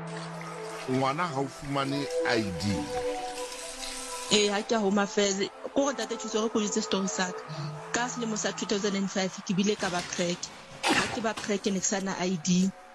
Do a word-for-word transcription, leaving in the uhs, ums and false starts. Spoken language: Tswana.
ngwana ha o fumane I D e ha ke a home affairs ko go tate thuso go go story saka ka selemo sa two thousand five ke bile ka ba prek ha ke ba prek ne ke sana I D